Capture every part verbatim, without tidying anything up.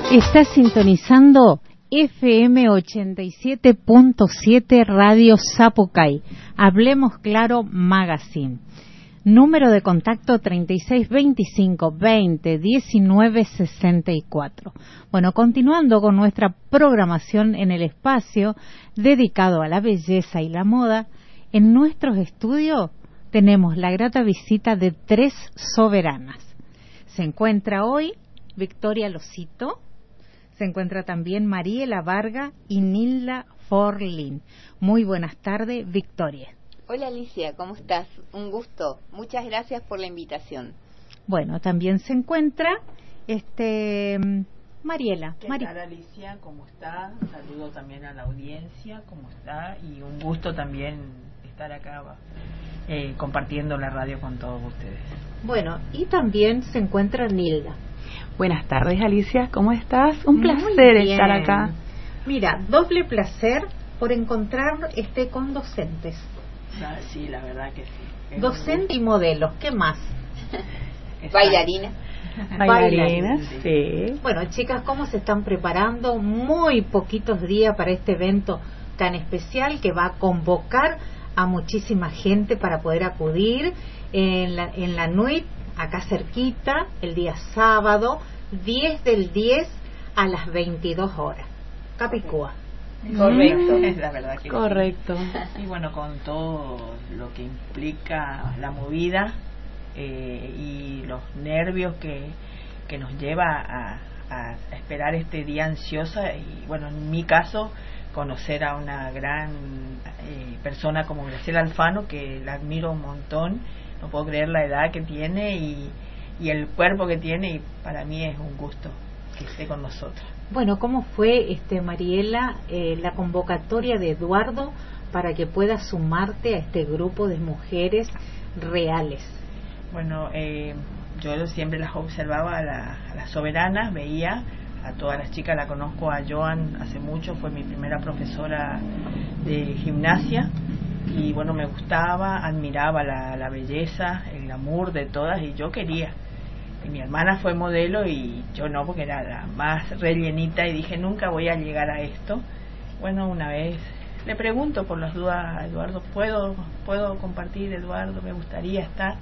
Está sintonizando F M ochenta y siete punto siete Radio Zapucay. Hablemos Claro Magazine. Número de contacto treinta y seis veinticinco veinte diecinueve sesenta y cuatro. Bueno, continuando con nuestra programación en el espacio dedicado a la belleza y la moda, en nuestros estudios tenemos la grata visita de tres soberanas. Se encuentra hoy Victoria Losito, se encuentra también Mariela Varga y Nilda Forlín. Muy buenas tardes, Victoria. Hola Alicia, ¿cómo estás? Un gusto. Muchas gracias por la invitación. Bueno, también se encuentra este Mariela. ¿Qué Mari- tal, Alicia? ¿Cómo está? Saludo también a la audiencia, ¿cómo está? Y un gusto también estar acá eh, compartiendo la radio con todos ustedes. Bueno, y también se encuentra Nilda. Buenas tardes, Alicia, ¿cómo estás? Un Muy placer bien. estar acá. Mira, doble placer por encontrar este con docentes. Ah, sí, la verdad que sí. Es Docente y modelos, ¿qué más? Bailarina. Bailarinas, sí. Bueno, chicas, ¿cómo se están preparando? Muy poquitos días para este evento tan especial que va a convocar a muchísima gente para poder acudir en la, en la N U I T, acá cerquita, el día sábado, diez del diez a las veintidós horas. Capicúa. Correcto. Es la verdad que Correcto. sí. Y bueno, con todo lo que implica la movida eh, y los nervios que, que nos lleva a, a esperar este día ansiosa, y bueno, en mi caso, conocer a una gran eh, persona como Graciela Alfano, que la admiro un montón. No puedo creer la edad que tiene y, y el cuerpo que tiene, y para mí es un gusto que esté con nosotros. Bueno, ¿cómo fue, este Mariela, eh, la convocatoria de Eduardo para que puedas sumarte a este grupo de mujeres reales? Bueno, eh, yo siempre las observaba a, la, a las soberanas, veía a todas las chicas, la conozco a Joan hace mucho, fue mi primera profesora de gimnasia, y bueno, me gustaba, admiraba la, la belleza, el glamour de todas, y yo quería. Y mi hermana fue modelo y yo no, porque era la más rellenita, y dije, nunca voy a llegar a esto. Bueno, una vez le pregunto por las dudas a Eduardo, ¿puedo, puedo compartir, Eduardo? Me gustaría estar.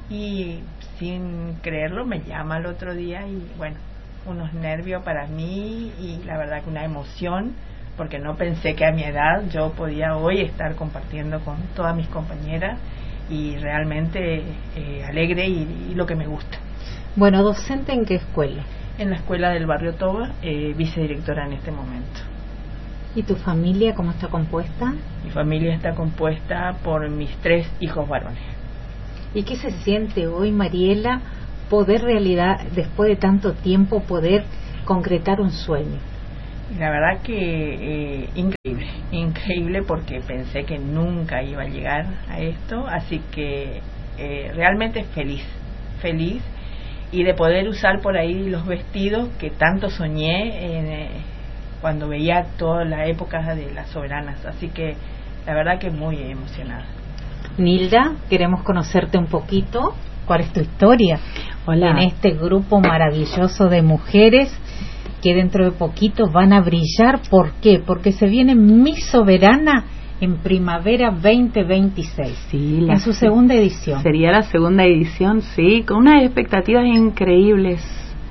Y sin creerlo me llama el otro día, y bueno, unos nervios para mí y la verdad que una emoción, porque no pensé que a mi edad yo podía hoy estar compartiendo con todas mis compañeras, y realmente eh, alegre y, y lo que me gusta. Bueno, ¿docente en qué escuela? En la escuela del barrio Toba, eh, vicedirectora en este momento. ¿Y tu familia cómo está compuesta? Mi familia está compuesta por mis tres hijos varones. ¿Y qué se siente hoy, Mariela, poder realidad, después de tanto tiempo, poder concretar un sueño? La verdad que eh, increíble, increíble, porque pensé que nunca iba a llegar a esto, así que eh, realmente feliz, feliz, y de poder usar por ahí los vestidos que tanto soñé eh, cuando veía toda la época de las soberanas, así que la verdad que muy emocionada. Nilda, queremos conocerte un poquito. ¿Cuál es tu historia? Hola. En este grupo maravilloso de mujeres que dentro de poquito van a brillar. ¿Por qué? Porque se viene Miss Soberana en primavera veinte veintiséis, Sí, la en su segunda edición. Sería la segunda edición, sí, con unas expectativas increíbles,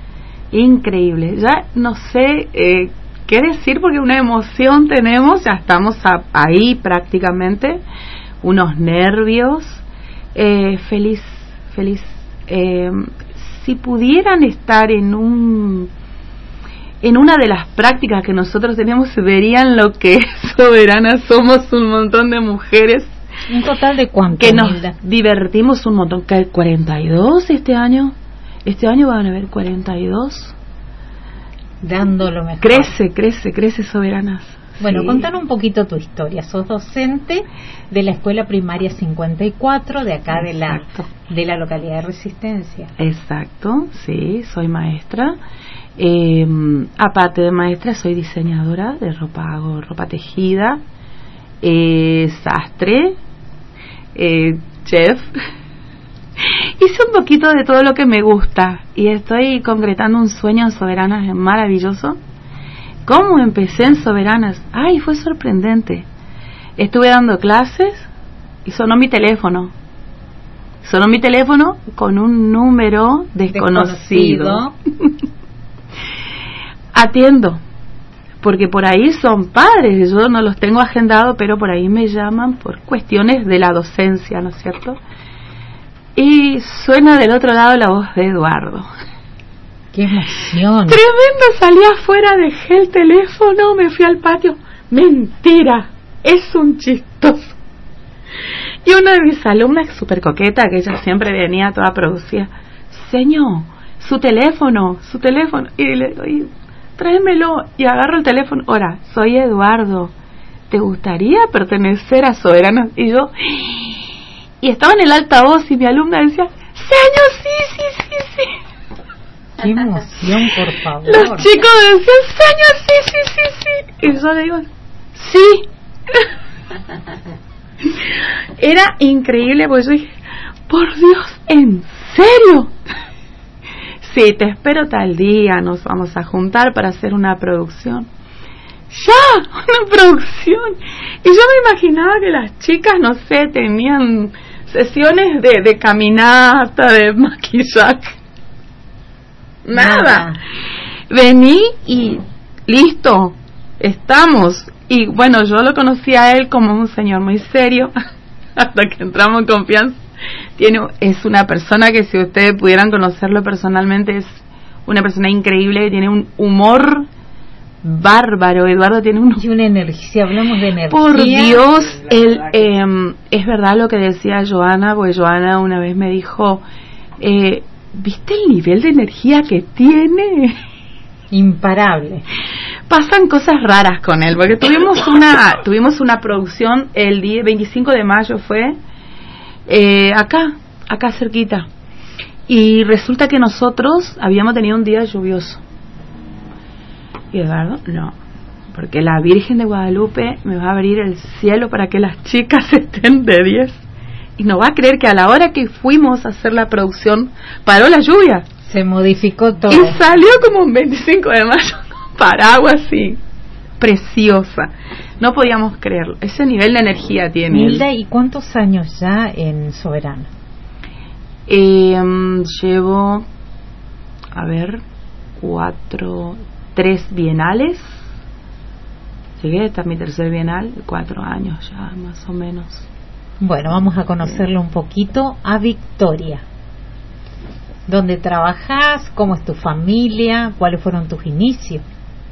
increíbles. Ya no sé eh, qué decir, porque una emoción tenemos, ya estamos a, ahí prácticamente, unos nervios, eh, feliz, feliz. Eh, si pudieran estar en un en una de las prácticas que nosotros tenemos, verían lo que soberanas somos, un montón de mujeres. ¿Un total de cuánto, Que nos Nilda? divertimos un montón. ¿Qué, cuarenta y dos este año? Este año van a haber cuarenta y dos. Dando lo mejor. Crece, crece, crece soberanas. Bueno, Sí. contanos un poquito tu historia. Sos docente de la Escuela Primaria cincuenta y cuatro de acá de la, Exacto. de la localidad de Resistencia. Exacto, sí, soy maestra. Eh, aparte de maestra, soy diseñadora de ropa, hago ropa tejida, eh, sastre, eh, chef hice un poquito de todo lo que me gusta y estoy concretando un sueño en Soberanas maravilloso. ¿Cómo empecé en Soberanas? Ay, fue sorprendente. Estuve dando clases y sonó mi teléfono. Sonó mi teléfono con un número desconocido. desconocido. Atiendo, porque por ahí son padres, yo no los tengo agendados, pero por ahí me llaman por cuestiones de la docencia, ¿no es cierto? Y suena del otro lado la voz de Eduardo. ¡Qué emoción! Tremendo, salí afuera, dejé el teléfono, me fui al patio. ¡Mentira! Es un chistoso. Y una de mis alumnas, súper coqueta, que ella siempre venía toda producida, señor, su teléfono, su teléfono. Y le doy, tráemelo. Y agarro el teléfono. Ahora, soy Eduardo. ¿Te gustaría pertenecer a Soberanas? Y yo... Y estaba en el altavoz y mi alumna decía, señor, sí, sí, sí, sí. ¡Qué emoción, por favor! Los chicos decían, señor, sí, sí, sí, sí. Y yo le digo, sí. Era increíble, porque yo dije, por Dios, ¿en serio? Sí, te espero tal día, nos vamos a juntar para hacer una producción. ¡Ya! ¡Una producción! Y yo me imaginaba que las chicas, no sé, tenían sesiones de, de caminata, de maquillaje. Nada. Nada. Vení y listo, estamos. Y bueno, yo lo conocí a él como un señor muy serio, hasta que entramos en confianza. Tiene, es una persona que si ustedes pudieran conocerlo personalmente, es una persona increíble, tiene un humor bárbaro. Eduardo tiene un... Y una energía, hablamos de energía. Por Dios, él, eh, es verdad lo que decía Joana, porque Joana una vez me dijo, eh, ¿viste el nivel de energía que tiene? Imparable. Pasan cosas raras con él, porque tuvimos una tuvimos una producción el día veinticinco de mayo fue eh, acá, acá cerquita, y resulta que nosotros habíamos tenido un día lluvioso. Y Eduardo, no, porque la Virgen de Guadalupe me va a abrir el cielo para que las chicas estén de diez. Y no va a creer que a la hora que fuimos a hacer la producción paró la lluvia. Se modificó todo. Y salió como un veinticinco de mayo con paraguas y preciosa. No podíamos creerlo. Ese nivel de energía tiene. Nilda, ¿y cuántos años ya en Soberana? Eh, llevo, a ver, cuatro, tres bienales. Llegué hasta mi tercer bienal, cuatro años ya más o menos. Bueno, vamos a conocerlo un poquito a Victoria. ¿Dónde trabajas? ¿Cómo es tu familia? ¿Cuáles fueron tus inicios?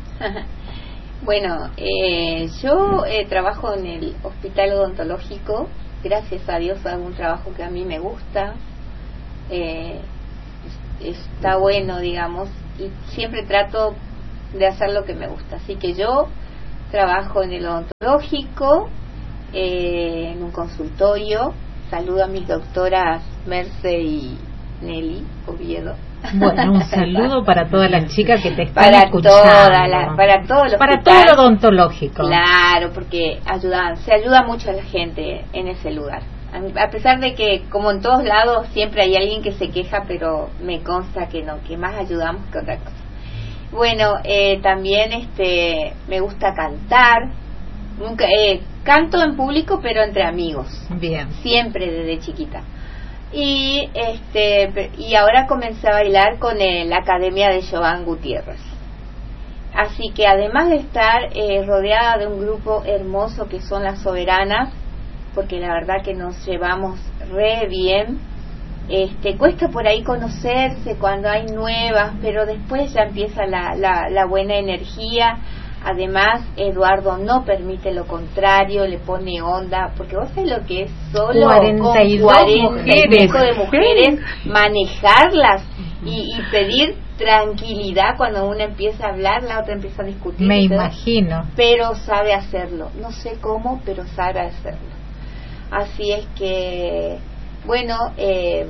Bueno, eh, yo eh, trabajo en el hospital odontológico. Gracias a Dios hago un trabajo que a mí me gusta. Eh, está bueno, digamos, y siempre trato de hacer lo que me gusta. Así que yo trabajo en el odontológico, eh, en un consultorio. Saludo a mis doctoras Merce y Nelly Oviedo. Bueno, un saludo para todas las chicas que te están para escuchando. Toda la, para todo lo para todo lo odontológico. Claro, porque ayudan, se ayuda mucho a la gente en ese lugar. A, a pesar de que, como en todos lados, siempre hay alguien que se queja, pero me consta que no, que más ayudamos que otra cosa. Bueno, eh, también este me gusta cantar. Nunca eh, canto en público, pero entre amigos. Bien. Siempre desde chiquita. Y este y ahora comencé a bailar con el, la Academia de Joan Gutiérrez. Así que además de estar eh, rodeada de un grupo hermoso que son las Soberanas, porque la verdad que nos llevamos re bien, este cuesta por ahí conocerse cuando hay nuevas, pero después ya empieza la, la, la buena energía. Además, Eduardo no permite lo contrario, le pone onda, porque vos sabés lo que es solo cuarenta y dos con mujeres, de mujeres manejarlas y, y pedir tranquilidad cuando una empieza a hablar, la otra empieza a discutir. Me imagino. Pero sabe hacerlo, no sé cómo, pero sabe hacerlo. Así es que, bueno, eh,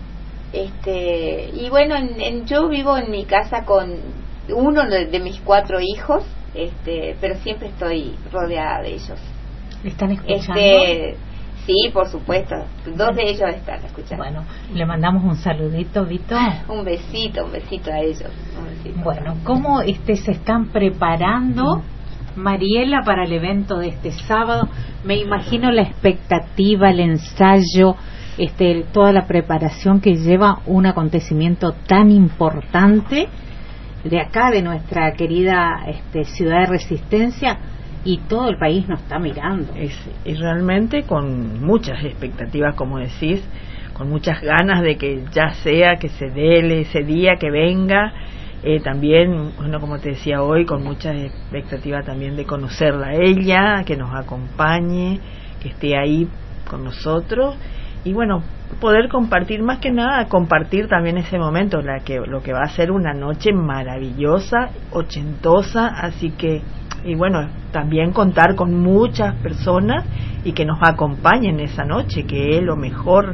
este y bueno, en, en, yo vivo en mi casa con uno de, de mis cuatro hijos. Este, pero siempre estoy rodeada de ellos. ¿Me están escuchando? Este, Sí, por supuesto. Dos de ellos están escuchando. Bueno, le mandamos un saludito, Vito. Un besito, un besito a ellos. Un besito. Bueno, ¿cómo este se están preparando, Mariela, para el evento de este sábado? Me imagino la expectativa, el ensayo, este, toda la preparación que lleva un acontecimiento tan importante de acá, de nuestra querida este, ciudad de Resistencia, y todo el país nos está mirando. Es, y realmente con muchas expectativas, como decís, con muchas ganas de que ya sea, que se dé ese día, que venga. Eh, también, bueno, como te decía hoy, con muchas expectativas también de conocerla a ella, que nos acompañe, que esté ahí con nosotros, y bueno, poder compartir, más que nada compartir también ese momento, la que lo que va a ser una noche maravillosa, ochentosa, así que, y bueno, también contar con muchas personas y que nos acompañen esa noche, que es lo mejor,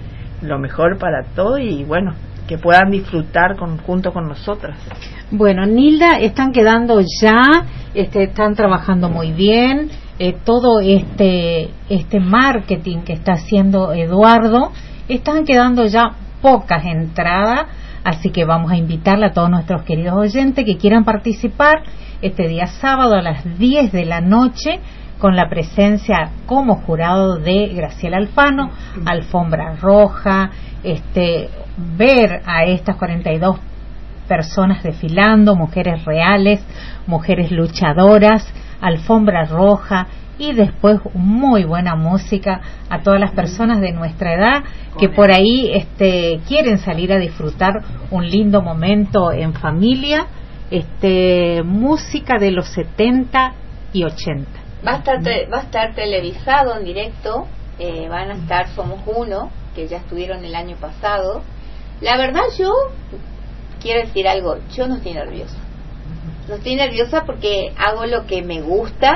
lo mejor para todo, y bueno, que puedan disfrutar con, junto con nosotras. Bueno, Nilda, están quedando ya, este, están trabajando muy bien, eh, todo este este marketing que está haciendo Eduardo, están quedando ya pocas entradas, así que vamos a invitarle a todos nuestros queridos oyentes que quieran participar este día sábado a las diez de la noche, con la presencia como jurado de Graciela Alfano, alfombra roja, este ver a estas cuarenta y dos personas desfilando, mujeres reales, mujeres luchadoras, alfombra roja, y después muy buena música a todas las personas de nuestra edad que por ahí este quieren salir a disfrutar un lindo momento en familia, este música de los setenta y ochenta. Va a estar, te, va a estar televisado en directo, eh, van a estar Somos Uno, que ya estuvieron el año pasado. La verdad, yo quiero decir algo, yo no estoy nerviosa. No estoy nerviosa porque hago lo que me gusta.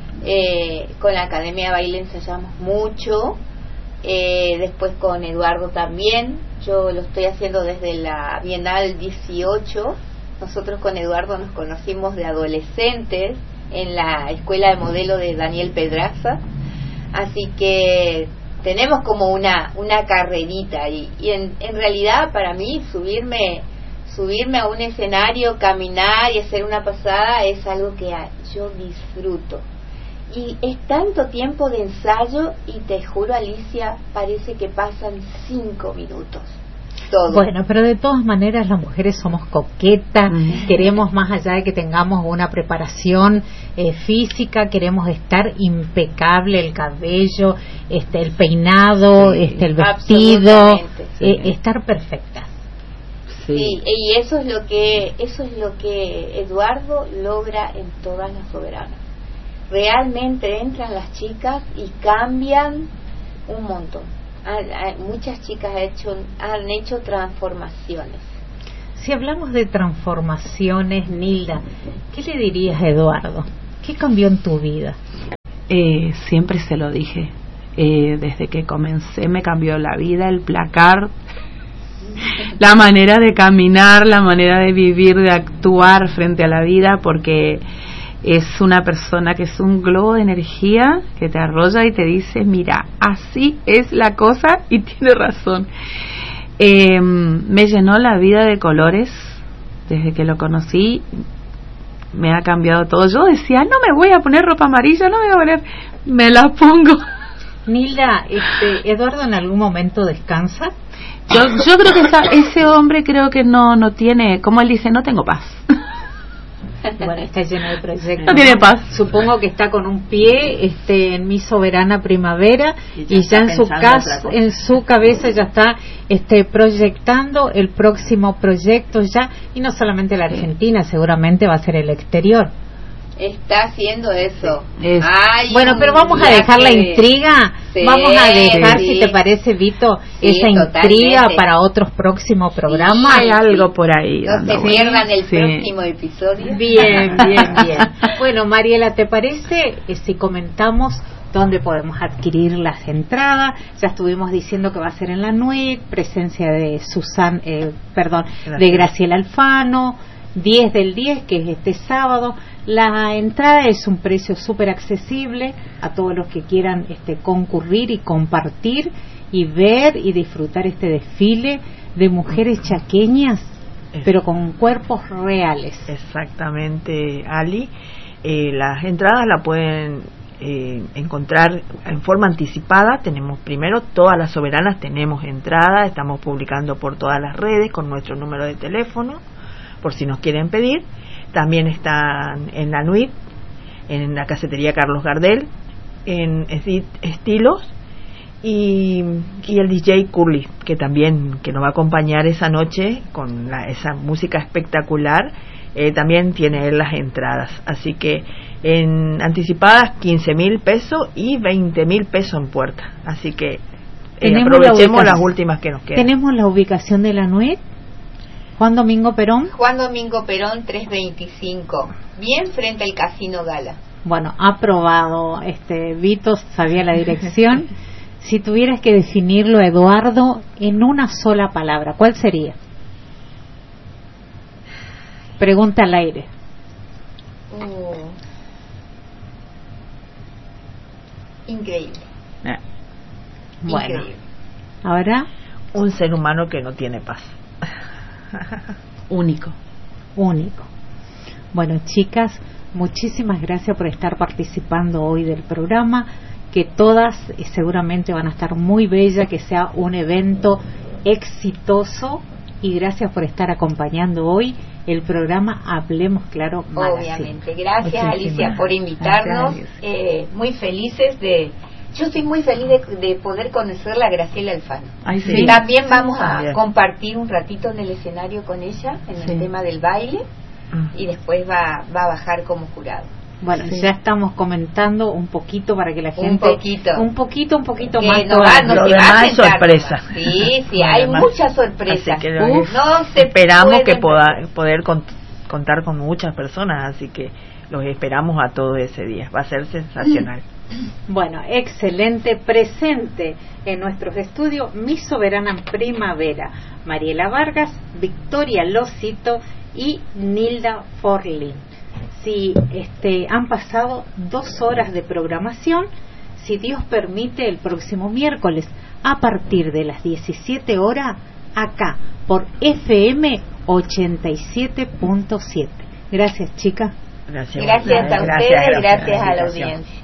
Eh, con la Academia de Baile ensayamos mucho, eh, después con Eduardo también. Yo lo estoy haciendo desde la Bienal dieciocho. Nosotros con Eduardo nos conocimos de adolescentes en la escuela de modelo de Daniel Pedraza, así que tenemos como una una carrerita, y, y en, en realidad para mí subirme subirme a un escenario, caminar y hacer una pasada es algo que yo disfruto, y es tanto tiempo de ensayo, y te juro, Alicia, parece que pasan cinco minutos. Todo. Bueno, pero de todas maneras las mujeres somos coquetas, mm. queremos, más allá de que tengamos una preparación eh, física, queremos estar impecable, el cabello, este, el peinado, sí, este, el vestido, sí. eh, estar perfectas. Sí. sí, y eso es lo que eso es lo que Eduardo logra en todas las soberanas. Realmente entran las chicas y cambian un montón. Muchas chicas han hecho, han hecho transformaciones. Si hablamos de transformaciones, Nilda, ¿qué le dirías a Eduardo? ¿Qué cambió en tu vida? Eh, siempre se lo dije. Eh, desde que comencé me cambió la vida, el placar, la manera de caminar, la manera de vivir, de actuar frente a la vida, porque es una persona que es un globo de energía que te arrolla y te dice, mira, así es la cosa, y tiene razón. Eh, me llenó la vida de colores desde que lo conocí, me ha cambiado todo. Yo decía, no me voy a poner ropa amarilla, no me voy a poner, me la pongo. Nilda, este, ¿Eduardo en algún momento descansa? Yo, yo creo que esa, ese hombre creo que no, no tiene, como él dice, no tengo paz. Bueno, está lleno de proyectos. No tiene paz. Supongo que está con un pie este, en Mi Soberana Primavera, y ya, y ya en su casa, en su cabeza ya está este, proyectando el próximo proyecto ya, y no solamente la Argentina, seguramente va a ser el exterior. Está haciendo eso. Es. Ay, bueno, pero vamos a dejar la intriga. Sí, vamos a dejar, sí. si te parece, Vito, sí, esa intriga totalmente. Para otros próximos programas. Sí, hay algo por ahí. No se pierdan el sí. próximo episodio. Bien, bien, bien. Bueno, Mariela, ¿te parece eh, si comentamos dónde podemos adquirir las entradas? Ya estuvimos diciendo que va a ser en la N U E C, presencia de Susan, eh, perdón, Gracias. de Graciela Alfano. diez del diez, que es este sábado. La entrada es un precio súper accesible a todos los que quieran este, concurrir y compartir y ver y disfrutar este desfile de mujeres chaqueñas, pero con cuerpos reales. Exactamente, Ali. Eh, las entradas la pueden eh, encontrar en forma anticipada. Tenemos primero todas las soberanas, tenemos entrada, estamos publicando por todas las redes con nuestro número de teléfono, por si nos quieren pedir. También están en la N U I T, en la Casetería Carlos Gardel, en Estilos, y, y el D J Curly, que también que nos va a acompañar esa noche con la, esa música espectacular. Eh, también tiene él las entradas, así que en anticipadas quince mil pesos y veinte mil pesos en puerta, así que eh, aprovechemos la las últimas que nos quedan. Tenemos la ubicación de la N U I T, Juan Domingo Perón. Juan Domingo Perón trescientos veinticinco, bien frente al Casino Gala. Bueno, aprobado. Este, Vito sabía la dirección. Si tuvieras que definirlo, Eduardo, en una sola palabra, ¿cuál sería? Pregunta al aire. Uh, increíble. Eh. Bueno, increíble. Ahora, un ser humano que no tiene paz. Único. Único. Bueno, chicas, muchísimas gracias por estar participando hoy del programa, que todas eh, seguramente van a estar muy bellas, que sea un evento exitoso, y gracias por estar acompañando hoy el programa Hablemos Claro Magazine. Obviamente, gracias Alicia por invitarnos, eh, muy felices de... Yo estoy muy feliz de, de poder conocerla a Graciela Alfano. Ay, sí. También vamos a También. compartir un ratito en el escenario con ella, en Sí. el tema del baile, Mm. y después va, va a bajar como jurado. Bueno, Sí. ya estamos comentando un poquito para que la Un gente... poquito. Un poquito, un poquito Que más. no todavía. va, no Lo se va demás a es sentar sorpresa. nomás. Sí, sí, Lo hay demás. muchas sorpresas. Así que Uf, no se esperamos pueden que poda, perder. poder cont- contar con muchas personas, así que los esperamos a todos ese día. Va a ser sensacional. Bueno, excelente. Presente en nuestros estudios Mi Soberana Primavera, Mariela Vargas, Victoria Losito y Nilda Forlín. Si este, han pasado dos horas de programación, si Dios permite, el próximo miércoles a partir de las diecisiete horas, acá por F M ochenta y siete punto siete. Gracias, chicas. Gracias, Gracias a gracias, ustedes, gracias, gracias a la invitación. audiencia.